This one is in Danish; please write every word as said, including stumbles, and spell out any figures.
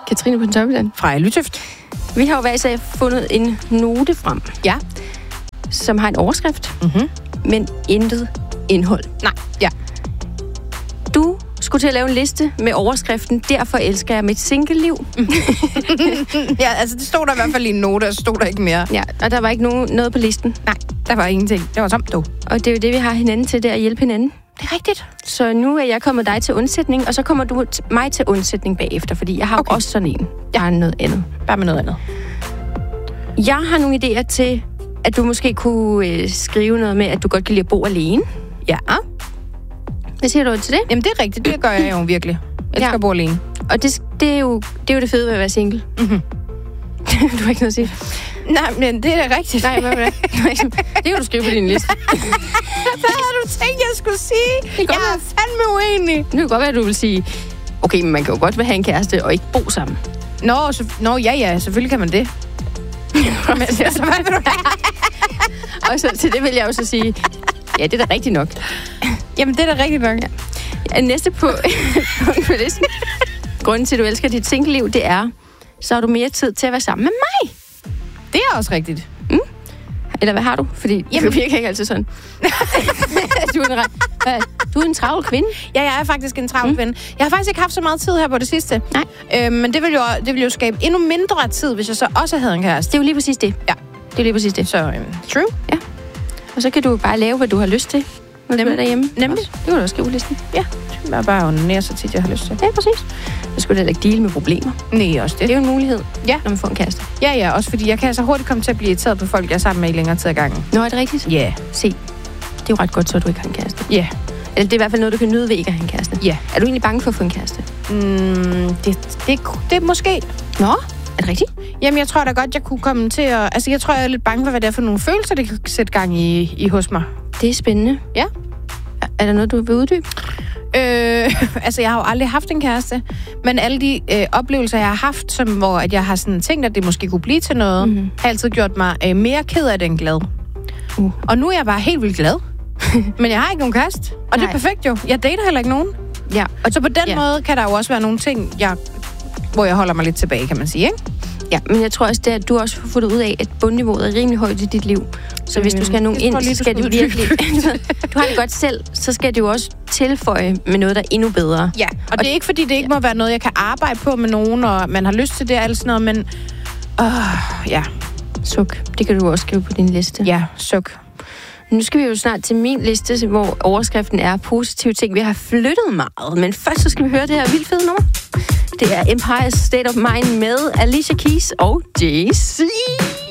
Katrine Pontoppidan. Fra Lytøft. Vi har jo hver især fundet en note frem. Ja. Som har en overskrift, Mm-hmm. men intet indhold. Nej, ja. Du skulle til at lave en liste med overskriften, derfor elsker jeg mit single-liv. Ja, altså det stod der i hvert fald i en note, og så stod der ikke mere. Ja, og der var ikke nogen, noget på listen. Nej, der var ingenting. Det var tomt, du. Og det er jo det, vi har hinanden til, det er at hjælpe hinanden. Det er rigtigt. Så nu er jeg kommet dig til undsætning, og så kommer du t- mig til undsætning bagefter, fordi jeg har okay. også sådan en. Jeg har noget andet. Bare med noget andet. Jeg har nogle idéer til, at du måske kunne øh, skrive noget med, at du godt kan lide at bo alene. Ja. Hvad siger du til det? Jamen, det er rigtigt. Det gør jeg jo virkelig. Jeg elsker Ja. at bo alene. Og det, det, er jo, det er jo det fede ved at være single. Mm-hmm. Du har ikke noget at sige. Nej, men det er da rigtigt. Nej, hvad med det? Det kan du skrive på din liste. Hvad havde du tænkt, jeg skulle sige? Jeg er fandme uenig. Nu kan det godt være, at du vil sige, okay, men man kan jo godt have en kæreste og ikke bo sammen. Nå, så, nå ja, ja, selvfølgelig kan man det. Men så hvad vil du Og så til det vil jeg jo så sige, ja, det er da rigtigt nok. Jamen, det er da rigtigt nok. Ja. Næste på, på listen. Grunden til, at du elsker dit single-liv, det er, så har du mere tid til at være sammen med mig. Det er også rigtigt. Mm? Eller hvad har du? Fordi Jamen. det virker ikke altid sådan. du, er en, re- du er en travl kvinde. Ja, jeg er faktisk en travl kvinde. Jeg har faktisk ikke haft så meget tid her på det sidste. Nej. Øh, men det vil, jo, det vil jo skabe endnu mindre tid, hvis jeg så også havde en kæreste. Det er jo lige præcis det. Ja. Det er lige præcis det. Så, øhm, true. Ja. Og så kan du bare lave, hvad du har lyst til, når du er derhjemme. Nemlig. Også. Det kan du også skrive listen. Ja, det er bare at onanere så tit, jeg har lyst til. Ja, præcis. Så skulle du heller ikke deale med problemer. Nej, også det. Det er jo en mulighed, Ja. når man får en kæreste. Ja, ja, også fordi jeg kan så hurtigt komme til at blive irriteret på folk, jeg er sammen med i længere tid ad gangen. Nå, er det rigtigt? Ja. Yeah. Se, det er jo ret godt, så du ikke har en kæreste. Ja. Yeah. Eller det er i hvert fald noget, du kan nyde ved ikke at have en kæreste. Ja. Er du egentlig bange for at få en kæreste? Mm, det, det, det er måske... Nå, er det rigtigt? Jamen, jeg tror da godt, jeg kunne komme til at... Altså, jeg tror, jeg er lidt bange for, hvad det er for nogle følelser, det kan sætte gang i, i hos mig. Det er spændende. Ja. Er, er der noget, du vil uddybe? Øh, altså, jeg har jo aldrig haft en kæreste, men alle de øh, oplevelser, jeg har haft, som, hvor at jeg har sådan tænkt, at det måske kunne blive til noget, mm-hmm. har altid gjort mig øh, mere ked af det end glad. Uh. Og nu er jeg bare helt vildt glad. Men jeg har ikke nogen kæreste. Og Nej. Det er perfekt jo. Jeg dater heller ikke nogen. Ja. Og så på den ja. måde kan der jo også være nogle ting, jeg, hvor jeg holder mig lidt tilbage, kan man sige, ikke? Ja, men jeg tror også, det er, at du også har fundet ud af, at bundniveauet er rimelig højt i dit liv. Så hvis du skal have nogen ind, så skal det virkelig... Du har det godt selv, så skal det jo også tilføje med noget, der er endnu bedre. Ja, og, og det er ikke, fordi det ikke ja. må være noget, jeg kan arbejde på med nogen, og man har lyst til det og alt sådan noget, men... Åh, ja. Suk. Det kan du også skrive på din liste. Ja, suk. Nu skal vi jo snart til min liste, hvor overskriften er positive ting. Vi har flyttet meget, men først så skal vi høre det her vildt fede nummer. Det er Empire's State of Mind med Alicia Keys og Jay-Z.